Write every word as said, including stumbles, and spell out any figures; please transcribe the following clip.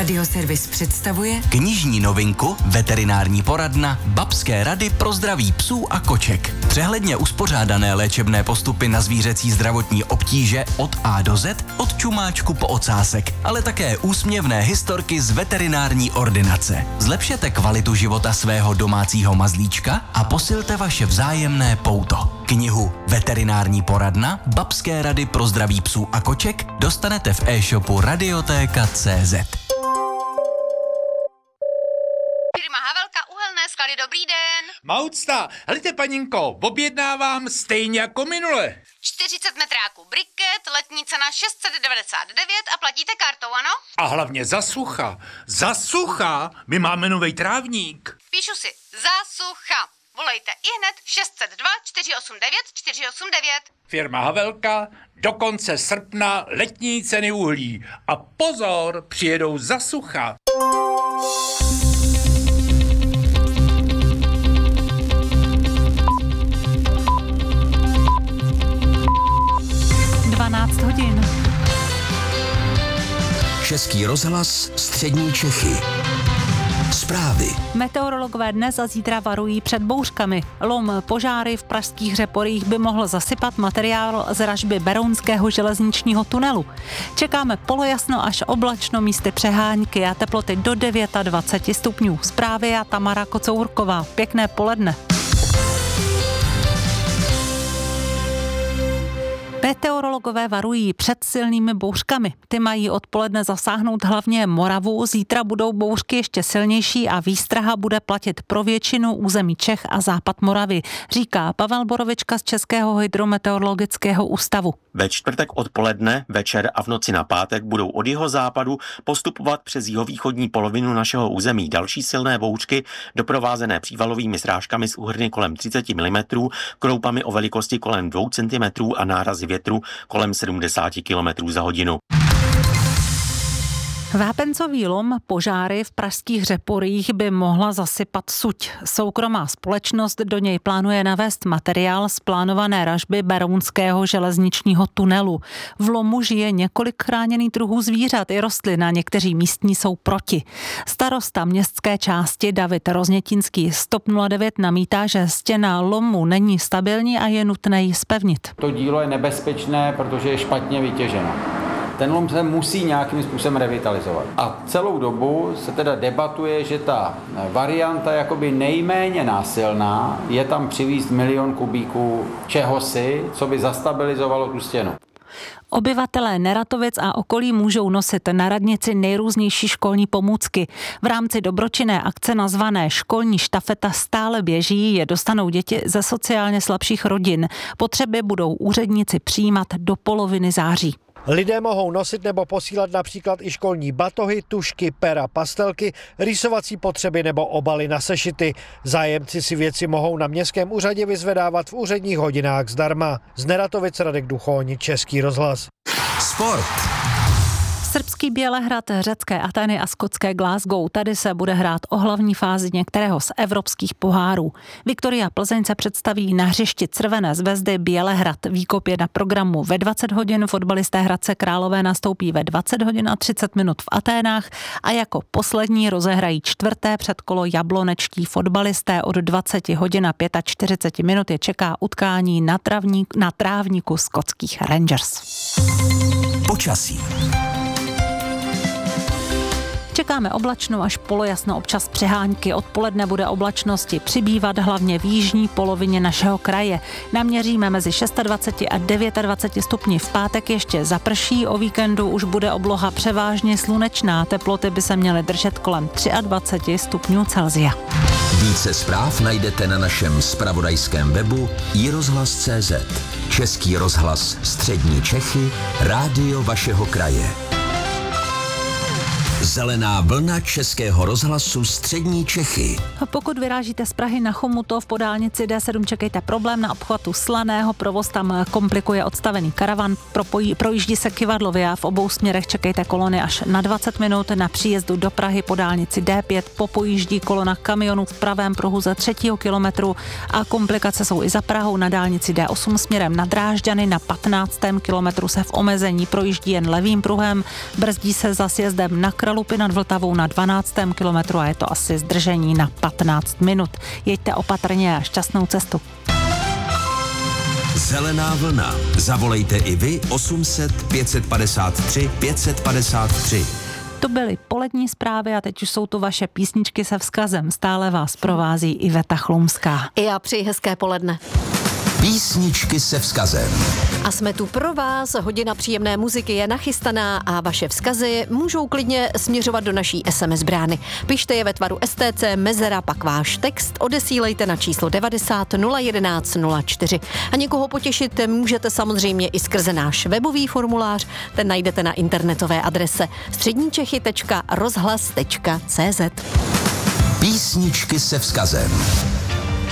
Radioservis představuje knižní novinku Veterinární poradna Babské rady pro zdraví psů a koček. Přehledně uspořádané léčebné postupy na zvířecí zdravotní obtíže od A do Z, od čumáčku po ocásek, ale také úsměvné historky z veterinární ordinace. Zlepšete kvalitu života svého domácího mazlíčka a posilte vaše vzájemné pouto. Knihu Veterinární poradna Babské rady pro zdraví psů a koček dostanete v e-shopu Radiotéka tečka cé zet. Firma Havelka Uhelné sklady, dobrý den. Maucta, helejte paninko, objednávám stejně jako minule. čtyřicet metráků briket, letní cena šest set devadesát devět a platíte kartou, ano? A hlavně za sucha. Za sucha, my máme novej trávník. Píšu si, za sucha. Volejte ihned šest set dva čtyři osm devět čtyři osm devět. Firma Havelka, do konce srpna letní ceny uhlí. A pozor, přijedou za sucha. dvanáct hodin. Český rozhlas, střední Čechy. Zprávy. Meteorologové dnes a zítra varují před bouřkami. Lom, požáry v pražských Řeporích by mohl zasypat materiál z ražby berounského železničního tunelu. Čekáme polojasno až oblačno, místy přehánky a teploty do dvacet devět stupňů. Zprávy a Tamara Kocourková. Pěkné poledne. Meteorologové varují před silnými bouřkami. Ty mají odpoledne zasáhnout hlavně Moravu. Zítra budou bouřky ještě silnější a výstraha bude platit pro většinu území Čech a západ Moravy, říká Pavel Borovička z Českého hydrometeorologického ústavu. Ve čtvrtek odpoledne, večer a v noci na pátek budou od jihozápadu postupovat přes jihovýchodní polovinu našeho území další silné bouřky, doprovázené přívalovými srážkami s úhrny kolem třicet milimetrů, kroupami o velikosti kolem dvou centimetrů a nárazy větru kolem sedmdesát kilometrů za hodinu. Vápencový lom, požáry v pražských Řeporích by mohla zasypat suť. Soukromá společnost do něj plánuje navést materiál z plánované ražby berounského železničního tunelu. V lomu žije několik chráněných druhů zvířat i rostlin a někteří místní jsou proti. Starosta městské části David Roznětinský z TOP nula devět namítá, že stěna lomu není stabilní a je nutné ji zpevnit. To dílo je nebezpečné, protože je špatně vytěženo. Ten lom se musí nějakým způsobem revitalizovat. A celou dobu se teda debatuje, že ta varianta jakoby nejméně násilná je tam přivízt milion kubíků čehosi, co by zastabilizovalo tu stěnu. Obyvatelé Neratovic a okolí můžou nosit na radnici nejrůznější školní pomůcky. V rámci dobročinné akce nazvané Školní štafeta stále běží, je dostanou děti ze sociálně slabších rodin. Potřeby budou úředníci přijímat do poloviny září. Lidé mohou nosit nebo posílat například i školní batohy, tušky, pera, pastelky, rýsovací potřeby nebo obaly na sešity. Zájemci si věci mohou na městském úřadě vyzvedávat v úředních hodinách zdarma. Z Neratovic Radek Duchoň, Český rozhlas. Sport. Srbský Bělehrad, řecké Atény a skotské Glasgow. Tady se bude hrát o hlavní fázi některého z evropských pohárů. Viktoria Plzeň se představí na hřišti Crvené zvezdy Bělehrad. Výkop je na programu ve dvacet hodin, fotbalisté Hradce Králové nastoupí ve dvacet hodin a třicet minut v Aténách a jako poslední rozehrají čtvrté předkolo jablonečtí fotbalisté. Od dvacet hodin a čtyřicet pět minut je čeká utkání na, travník, na trávníku skotských Rangers. Počasí. Čekáme oblačnou až polojasno, občas přehánky. Odpoledne bude oblačnosti přibývat hlavně v jižní polovině našeho kraje. Naměříme mezi dvacet šest a dvacet devět stupni. V pátek ještě zaprší, o víkendu už bude obloha převážně slunečná. Teploty by se měly držet kolem dvacet tři stupňů Celsia. Více zpráv najdete na našem zpravodajském webu i rozhlas tečka cé zet. Český rozhlas, střední Čechy, rádio vašeho kraje. Zelená vlna Českého rozhlasu střední Čechy. Pokud vyrážíte z Prahy na Chomutov po dálnici D sedm, čekejte problém na obchvatu Slaného. Provoz tam komplikuje odstavený karavan. Propojí, projíždí se Kyvadlově a v obou směrech čekejte kolony až na dvacet minut. Na příjezdu do Prahy po dálnici D pět popojíždí kolona kamionů v pravém pruhu za třetího kilometru a komplikace jsou i za Prahou na dálnici D osm směrem na Drážďany. Na patnáctém kilometru se v omezení projíždí jen levým pruhem. Brzdí se za sjezdem na Kralu Sloupy nad Vltavou na dvanáctém kilometru a je to asi zdržení na patnáct minut. Jeďte opatrně a šťastnou cestu. Zelená vlna. Zavolejte i vy osm set pět padesát tři pět padesát tři. To byly polední zprávy a teď už jsou tu vaše písničky se vzkazem. Stále vás provází Iveta Chlumská. I já přeji hezké poledne. Písničky se vzkazem. A jsme tu pro vás, hodina příjemné muziky je nachystaná a vaše vzkazy můžou klidně směřovat do naší es em es brány. Pište je ve tvaru es té cé mezera, pak váš text odesílejte na číslo devadesát nula jedenáct nula čtyři. A někoho potěšit můžete samozřejmě i skrze náš webový formulář, ten najdete na internetové adrese středníčechy tečka rozhlas tečka cé zet. Písničky se vzkazem.